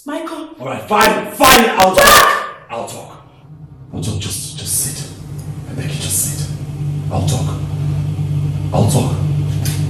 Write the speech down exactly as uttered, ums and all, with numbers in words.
Michael. All right, fine, fine. I'll talk. I'll talk. I'll talk. Just, just sit. I beg you, just sit. I'll talk. I'll talk.